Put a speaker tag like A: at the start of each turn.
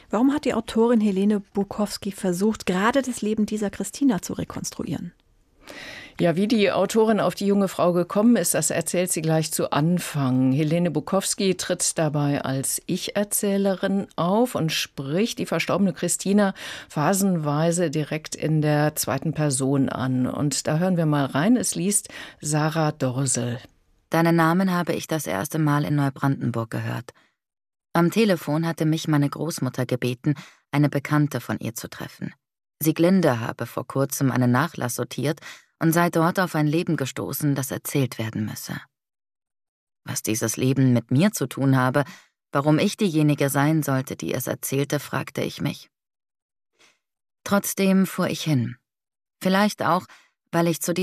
A: Warum hat die Autorin Helene Bukowski versucht, gerade das Leben dieser Christina zu rekonstruieren?
B: Ja, wie die Autorin auf die junge Frau gekommen ist, das erzählt sie gleich zu Anfang. Helene Bukowski tritt dabei als Ich-Erzählerin auf und spricht die verstorbene Christina phasenweise direkt in der zweiten Person an. Und da hören wir mal rein. Es liest Sarah Dorsel.
C: Deinen Namen habe ich das erste Mal in Neubrandenburg gehört. Am Telefon hatte mich meine Großmutter gebeten, eine Bekannte von ihr zu treffen. Sieglinde habe vor kurzem einen Nachlass sortiert und sei dort auf ein Leben gestoßen, das erzählt werden müsse. Was dieses Leben mit mir zu tun habe, warum ich diejenige sein sollte, die es erzählte, fragte ich mich. Trotzdem fuhr ich hin. Vielleicht auch, weil ich zu